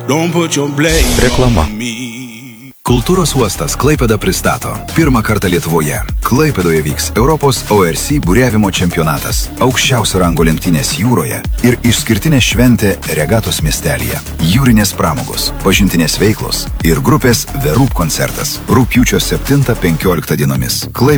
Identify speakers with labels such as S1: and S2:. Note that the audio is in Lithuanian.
S1: Reklama. Kultūros uostas Klaipėda pristato. Pirmą kartą Lietuvoje. Klaipėdoje vyks Europos ORC buriavimo čempionatas. Aukščiausio rango lenktynės jūroje ir išskirtinė šventė regatos miestelyje. Jūrinės pramogos, pažintinės veiklos ir grupės The Roop koncertas. Rugpjūčio 7-15 dienomis.